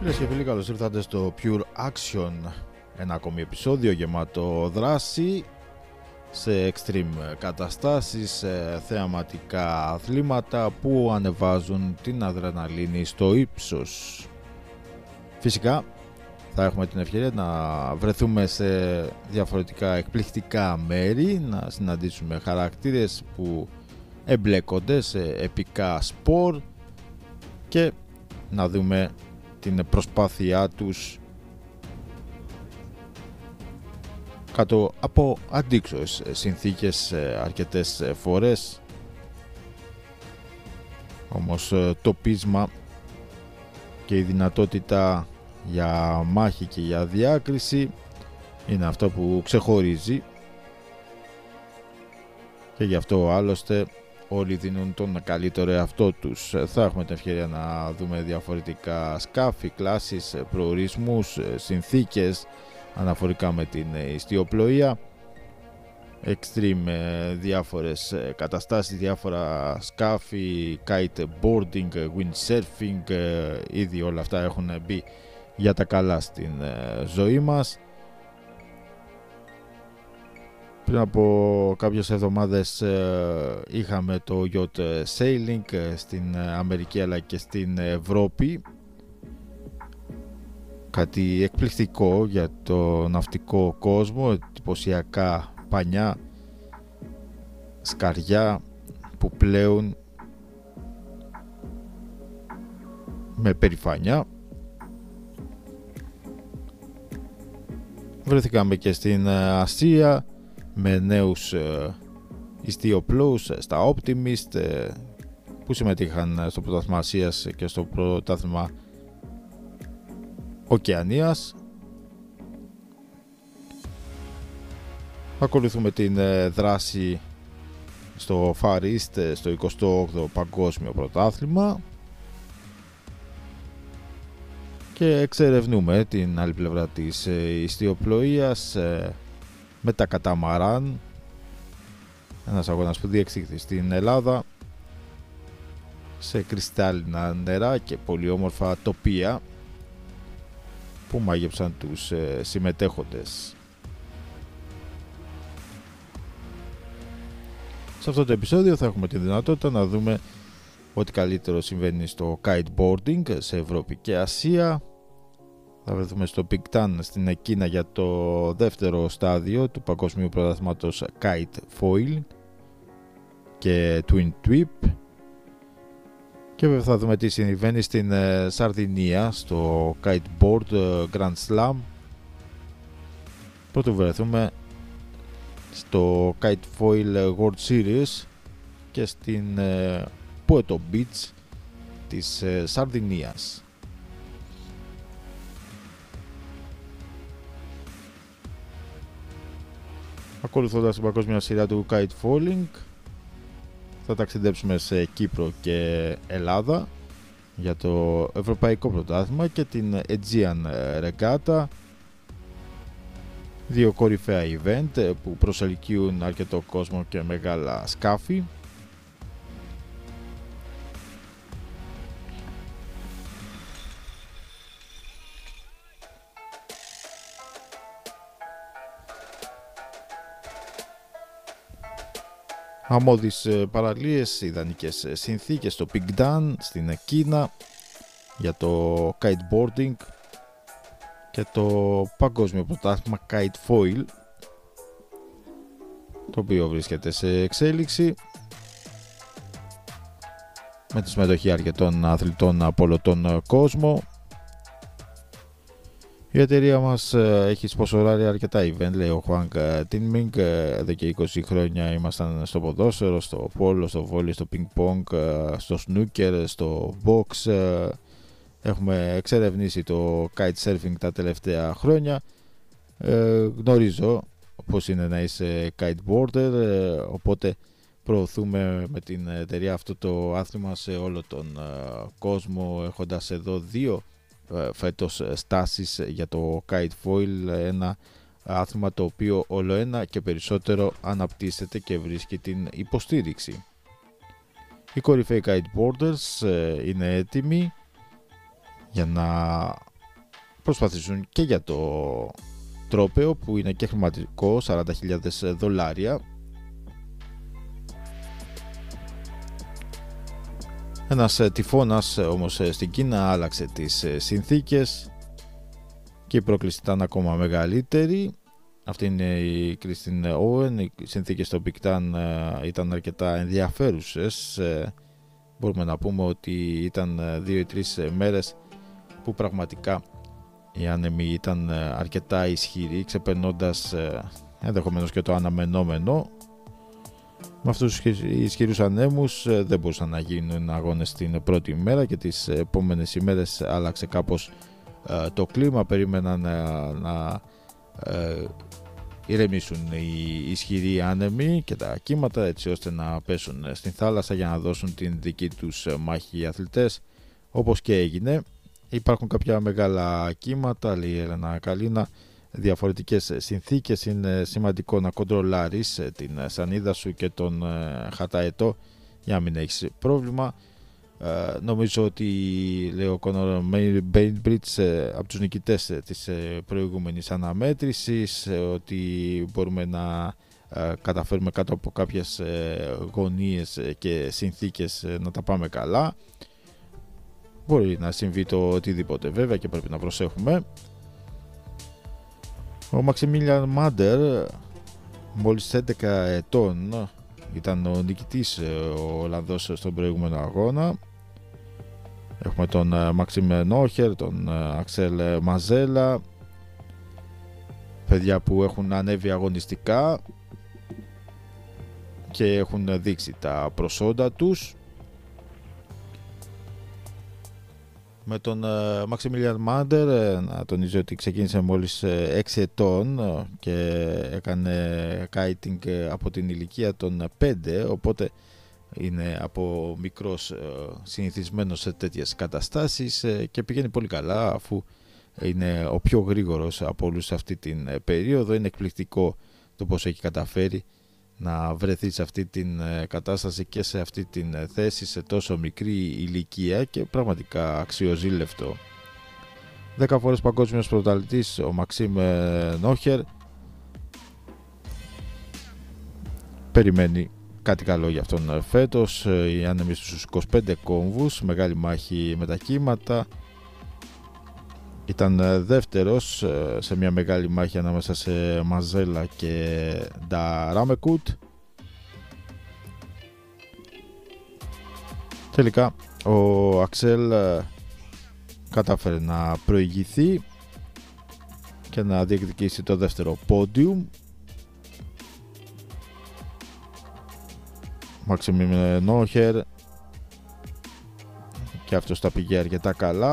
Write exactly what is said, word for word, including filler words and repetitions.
Φίλες και φίλοι, καλώς ήρθατε στο Pure Action, ένα ακόμη επεισόδιο γεμάτο δράση σε extreme καταστάσεις, σε θεαματικά αθλήματα που ανεβάζουν την αδρεναλίνη στο ύψος. Φυσικά θα έχουμε την ευκαιρία να βρεθούμε σε διαφορετικά εκπληκτικά μέρη, να συναντήσουμε χαρακτήρες που εμπλέκονται σε επικά σπορ και να δούμε την προσπάθειά τους κάτω από αντίξωες συνθήκες αρκετές φορές. Όμως το πείσμα και η δυνατότητα για μάχη και για διάκριση είναι αυτό που ξεχωρίζει, και γι' αυτό άλλωστε όλοι δίνουν τον καλύτερο εαυτό τους. Θα έχουμε την ευκαιρία να δούμε διαφορετικά σκάφη, κλάσεις, προορισμούς, συνθήκες αναφορικά με την ιστιοπλοεία, extreme διάφορες καταστάσεις, διάφορα σκάφη, kiteboarding, windsurfing, ήδη όλα αυτά έχουν μπει για τα καλά στην ζωή μας. Πριν από κάποιες εβδομάδες είχαμε το yacht sailing στην Αμερική αλλά και στην Ευρώπη. Κάτι εκπληκτικό για το ναυτικό κόσμο, εντυπωσιακά πανιά, σκαριά που πλέουν με περηφάνεια. Βρεθήκαμε και στην Ασία με νέους ιστιοπλούς στα Optimist που συμμετείχαν στο πρωτάθλημα Ασίας και στο πρωτάθλημα Οκεανίας. Ακολουθούμε την δράση στο Far East, στο εικοστό όγδοο Παγκόσμιο Πρωτάθλημα, και εξερευνούμε την άλλη πλευρά της ιστιοπλοείας με τα καταμαράν, ένας αγώνας που διεξήχθη στην Ελλάδα σε κρυστάλλινα νερά και πολύ όμορφα τοπία που μάγεψαν τους συμμετέχοντες. Σε αυτό το επεισόδιο θα έχουμε τη δυνατότητα να δούμε ό,τι καλύτερο συμβαίνει στο kiteboarding σε Ευρώπη και Ασία. Θα βρεθούμε στο Pingtan στην Κίνα για το δεύτερο στάδιο του Παγκοσμίου Πρωταθλήματος Kite Foil και Twin Twip, και βέβαια θα δούμε τι συμβαίνει στην Σαρδινία στο Kiteboard Grand Slam. Πρώτο βρεθούμε στο Kite Foil World Series και στην Puerto Beach της Σαρδινίας. Ακολουθώντας την παγκόσμια σειρά του Kite Falling, θα ταξιδέψουμε σε Κύπρο και Ελλάδα για το Ευρωπαϊκό Πρωτάθλημα και την Aegean Regatta, δύο κορυφαία event που προσελκύουν αρκετό κόσμο και μεγάλα σκάφη. Αμμώδεις παραλίες, ιδανικές συνθήκες στο Pingtan στην Κίνα για το kiteboarding και το Παγκόσμιο Πρωτάθλημα Kite Foil, το οποίο βρίσκεται σε εξέλιξη με τη συμμετοχή αρκετών αθλητών από όλο τον κόσμο. Η εταιρεία μας έχει σποσοράρει αρκετά event, λέει ο Χουάνγκ Τίνμινγκ. Εδώ και είκοσι χρόνια ήμασταν στο ποδόσφαιρο, στο πόλο, στο βόλι, στο πινκ πονγκ, στο σνούκερ, στο box. Έχουμε εξερευνήσει το kite surfing τα τελευταία χρόνια. Ε, γνωρίζω πώς είναι να είσαι kiteboarder, οπότε προωθούμε με την εταιρεία αυτό το άθλημα σε όλο τον κόσμο, έχοντας εδώ δύο φέτος στάσεις για το Kite Foil, ένα άθλημα το οποίο όλο ένα και περισσότερο αναπτύσσεται και βρίσκει την υποστήριξη. Οι κορυφαίοι kiteboarders είναι έτοιμοι για να προσπαθήσουν και για το τρόπαιο που είναι και χρηματικό, σαράντα χιλιάδες δολάρια. Ένας τυφώνας όμως στην Κίνα άλλαξε τις συνθήκες και η πρόκληση ήταν ακόμα μεγαλύτερη. Αυτή είναι η Κριστίν Όουεν. Οι συνθήκες στο Big Tan ήταν αρκετά ενδιαφέρουσες. Μπορούμε να πούμε ότι ήταν δύο ή τρεις μέρες που πραγματικά οι άνεμοι ήταν αρκετά ισχυροί, ξεπερνώντας ενδεχομένως και το αναμενόμενο. Με αυτούς τους ισχυρούς ανέμους δεν μπορούσαν να γίνουν αγώνες την πρώτη μέρα και τις επόμενες ημέρες άλλαξε κάπως το κλίμα. Περίμεναν να, να ε, ηρεμήσουν οι ισχυροί άνεμοι και τα κύματα, έτσι ώστε να πέσουν στην θάλασσα για να δώσουν την δική τους μάχη οι αθλητές, όπως και έγινε. Υπάρχουν κάποια μεγάλα κύματα, λέει η Έλενα Καλίνα, διαφορετικές συνθήκες. Είναι σημαντικό να κοντρολάρεις την σανίδα σου και τον χαταετό για να μην έχεις πρόβλημα. Uh, νομίζω ότι, λέει ο Κόνορ Μπέινμπριτς, από τους νικητές της προηγούμενης αναμέτρησης, ότι μπορούμε να uh, καταφέρουμε κάτω από κάποιες uh, γωνίες και συνθήκες uh, να τα πάμε καλά. Μπορεί να συμβεί το οτιδήποτε βέβαια και πρέπει να προσέχουμε. Ο Μαξιμίλιαν Μάντερ, μόλις έντεκα ετών, ήταν ο νικητής ο Ολλανδός στον προηγούμενο αγώνα. Έχουμε τον Μαξίμ Νόχερ, τον Αξέλ Μαζέλα, παιδιά που έχουν ανέβει αγωνιστικά και έχουν δείξει τα προσόντα τους. Με τον Μαξιμίλιαν Μάντερ, να τονίζω ότι ξεκίνησε μόλις έξι ετών και έκανε kiting από την ηλικία των πέντε, οπότε είναι από μικρός συνηθισμένος σε τέτοιες καταστάσεις και πηγαίνει πολύ καλά, αφού είναι ο πιο γρήγορος από όλους σε αυτή την περίοδο. Είναι εκπληκτικό το πώς έχει καταφέρει να βρεθεί σε αυτή την κατάσταση και σε αυτή την θέση σε τόσο μικρή ηλικία και πραγματικά αξιοζήλευτο. Δέκα φορές παγκόσμιος πρωταθλητής ο Μαξίμ Νόχερ περιμένει κάτι καλό για αυτόν φέτος. Οι άνεμοι στους είκοσι πέντε κόμβους, μεγάλη μάχη με τα κύματα. Ήταν δεύτερος σε μια μεγάλη μάχη ανάμεσα σε Μαζέλα και Νταράμεκουτ. Τελικά ο Αξέλ κατάφερε να προηγηθεί και να διεκδικήσει το δεύτερο πόντιουμ. Μαξίμ Νόχερ και αυτός τα πήγε αρκετά καλά.